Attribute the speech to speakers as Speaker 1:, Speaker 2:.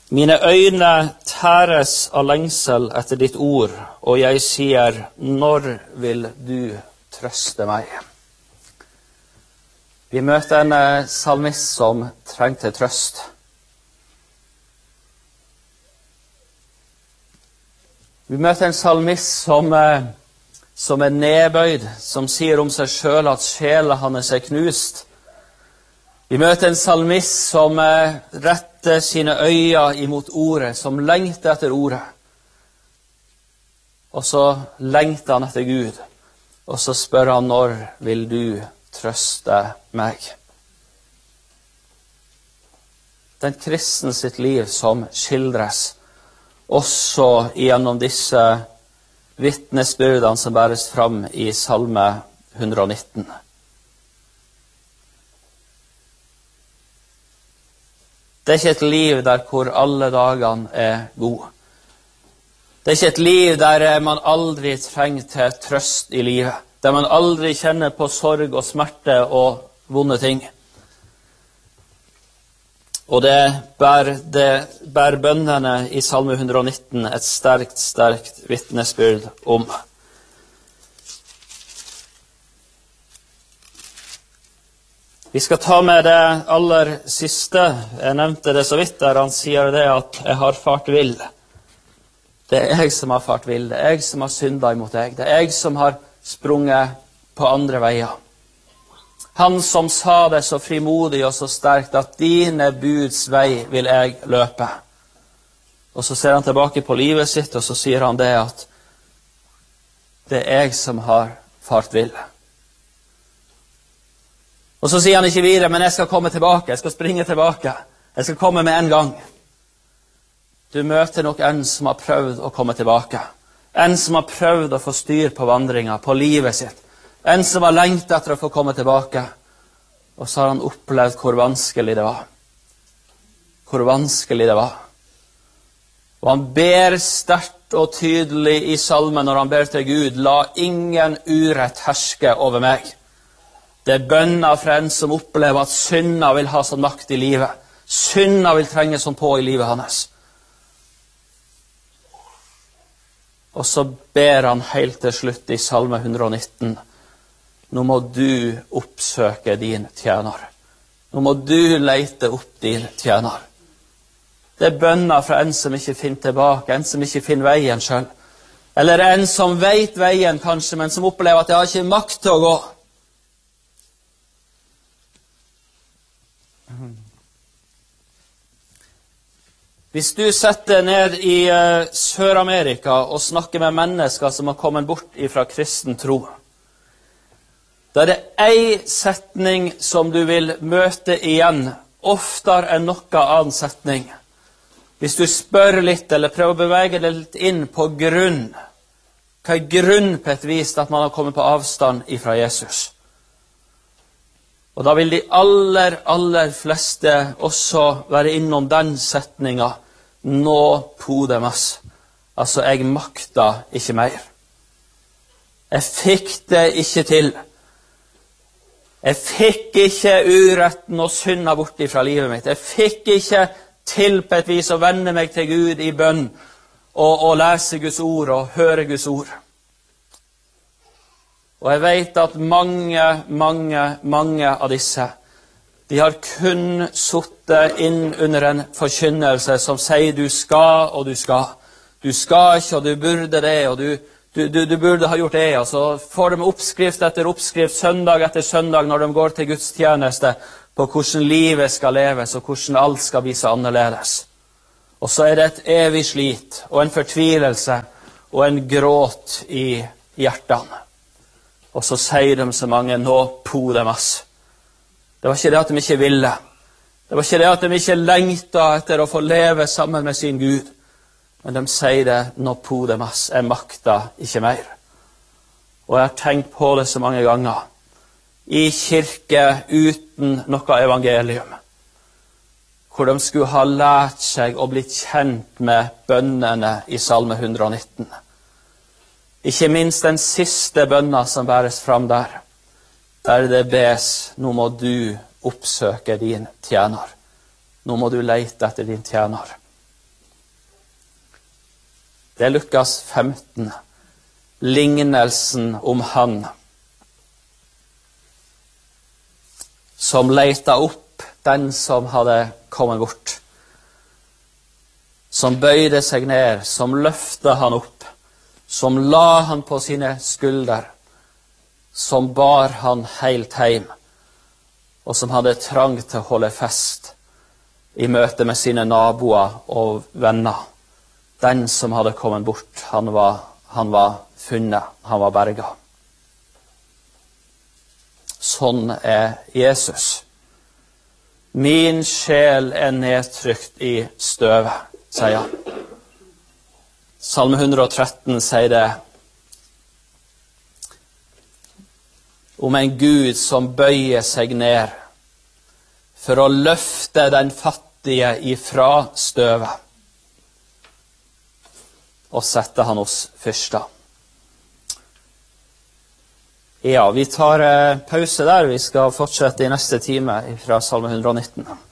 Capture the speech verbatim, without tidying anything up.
Speaker 1: Mine øyne tæres av lengsel etter ditt ord, og jeg sier, når vil du trøste meg? Vi møter en salmist som trengte trøst. Vi møter en salmist som, som er nedbøyd, som sier om seg selv at sjela hans er knust. Vi møter en salmist som retter sine øyne imot ordet, som lengter etter ordet. Og så lengter han etter Gud, og så spør han, når vil du trøste meg? Den kristne sitt liv som skildres, også gjennom disse vittnesbyrdene som bæres fram i Salme hundre og nitten. Det er ikke et liv der hvor alle dagene er gode. Det er ikke et liv der man aldri trenger til trøst i livet, der man aldri kjenner på sorg og smerte og vonde ting. Og det bærer, det bærer bønnene i Salme hundre og nitten et sterkt, sterkt vittnesbyrd om. Vi skal ta med det aller siste. Jeg nevnte det så vidt der han sier det at jeg har fart vill. Det er jeg som har fart vill. Det er jeg som har syndet imot deg. Det er jeg som har sprunget på andre veier. Han som sa det så frimodig og så sterkt at dine buds vei vil jeg løpe. Og så ser han tilbake på livet sitt og så sier han det at det er jeg som har fart vill. Og så sier han ikke videre, men jeg skal komme tilbake, jeg skal springe tilbake, jeg skal komme med en gang. Du møter nok en som har prøvd å komme tilbake, en som har prøvd å få styr på vandringen, på livet sitt, en som har lengt etter å få komme tilbake, og så har han opplevd hvor vanskelig det var. Hvor vanskelig det var. Og han ber sterkt og tydelig i salmen når han ber til Gud, la ingen urett herske over meg. Det er bønner fra en som opplever at synda vil ha sånn makt i livet. Synda vil trenge sånn på i livet hans. Og så ber han helt til slutt i Salme hundre og nitten. Nå må du oppsøke din tjener. Nå må du leite opp din tjener. Det er bønner fra en som ikke finner tilbake, en som ikke finner veien selv. Eller en som vet veien kanskje, men som opplever at jeg har ikke makt til å gå. Hvis du setter ned i uh, Sør-Amerika og snakker med mennesker som har kommet bort fra kristen tro, da er det en setning som du vil møte igjen, oftere enn noen annen setning. Hvis du spør litt, eller prøver å bevege deg litt inn på grunn, hva er grunn på et vis at man har kommet på avstand fra Jesus? Og da vil de aller, aller fleste også være innom den setninga, nå podemas. Altså, jeg makta ikke mer. Jeg fikk det ikke til. Jeg fikk ikke uretten og synda bort fra livet mitt. Jeg fikk ikke til på et vis å vende meg til Gud i bønn, og, og lese Guds ord og høre Guds ord. Og jeg vet at mange, mange, mange av disse, de har kun suttet inn under en forkynnelse som sier du skal og du skal. Du skal ikke og du burde det, og du, du, du, du burde ha gjort det. Og så får de oppskrift etter oppskrift, søndag etter søndag, når de går til Guds tjeneste, på hvordan livet skal leves og hvordan alt skal bli så annerledes. Og så er det et evig slit og en fortvilelse og en gråt i hjertene. Og så sier de så mange, nå podemas. Det var ikke det at de ikke ville. Det var ikke det at de ikke lengta etter å få leve sammen med sin Gud. Men de sier det, nå podemas, jeg makta ikke mer. Og jeg har tenkt på det så mange ganger. I kirke uten noe evangelium. Hvor de skulle ha lært seg å bli kjent med bønnene i Salme hundre og nitten. Ikke minst den siste bønna som bæres fram der, der det bes, nå må du oppsøke din tjener. Nå må du leite etter din tjener. Det er Lukas femten, lignelsen om han som leita opp den som hadde kommet bort, som bøyde seg ned, som løftet han opp, som la han på sine skulder, som bar han helt heim, og som hadde trang til å holde fest i møte med sine naboer og venner. Den som hadde kommet bort, han var, han var funnet, han var berget. Sånn er Jesus. Min sjel er nedtrykt i støvet, sier han. Salme hundre og tretten sier det om en Gud som bøyer seg ned for å løfte den fattige ifra støvet og sette han hos fyrsta. Ja, vi tar pause der. Vi skal fortsette i neste time fra Salme hundre og nitten.